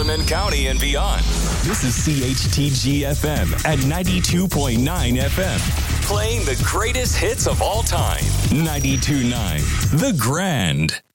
Haldimand County and beyond. This is CHTG FM at 92.9 FM. Playing the greatest hits of all time. 92.9 The Grand.